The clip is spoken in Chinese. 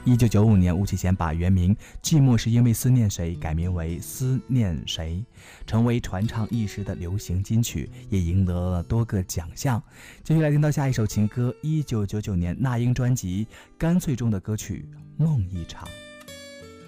1995年，巫启贤把原名《寂寞是因为思念谁》改名为《思念谁》，成为传唱一时的流行金曲，也赢得了多个奖项。继续来听到下一首情歌，1999年那英专辑《干脆》中的歌曲《梦一场》。